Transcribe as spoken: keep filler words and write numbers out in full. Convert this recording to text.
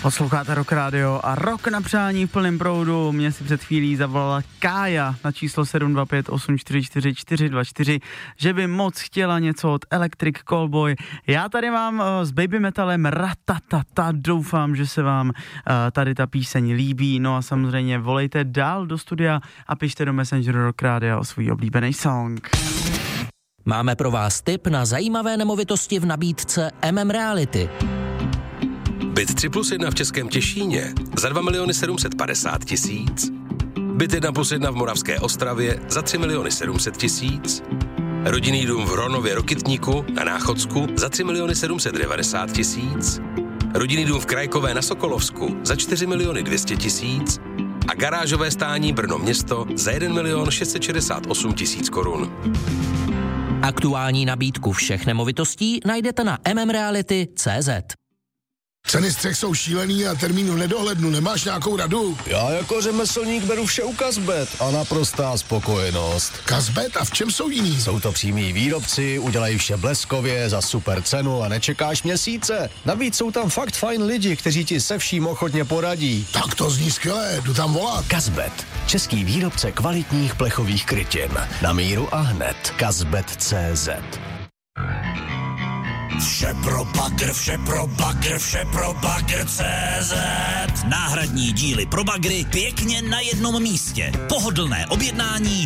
Posloucháte Rock Radio a Rock na přání v plném proudu. Mě si před chvílí zavolala Kája na číslo sedm dva pět osm čtyři čtyři čtyři dva čtyři, že by moc chtěla něco od Electric Callboy. Já tady mám uh, s baby metalem Ratatata, doufám, že se vám uh, tady ta píseň líbí. No a samozřejmě volejte dál do studia a pište do Messengeru Rock Radio o svůj oblíbený song. Máme pro vás tip na zajímavé nemovitosti v nabídce M M Reality. Byt tři plus jedna v Českém Těšíně za dva miliony sedm set padesát tisíc. Byt jedna plus jedna v Moravské Ostravě za tři miliony sedm set tisíc. Rodinný dům v Hronově Rokitníku na Náchodsku za tři miliony sedm set devadesát tisíc. Rodinný dům v Krajkové na Sokolovsku za čtyři miliony dvě stě tisíc. A garážové stání Brno město za jeden milion šest set šedesát osm tisíc korun. Aktuální nabídku všech nemovitostí najdete na m m reality tečka cé zet. Ceny střech jsou šílený a termín v nedohlednu. Nemáš nějakou radu? Já jako řemeslník beru vše u Kazbet a naprostá spokojenost. Kazbet? A v čem jsou jiný? Jsou to přímí výrobci, udělají vše bleskově, za super cenu a nečekáš měsíce. Navíc jsou tam fakt fajn lidi, kteří ti se vším ochotně poradí. Tak to zní skvěle, jdu tam volat. Kazbet, český výrobce kvalitních plechových krytin. Na míru a hned. Kazbet tečka cé zet. Vše pro bagr, vše pro bagr, vše pro bagr tečka cé zet. Náhradní díly pro bagry pěkně na jednom místě. Pohodlné objednání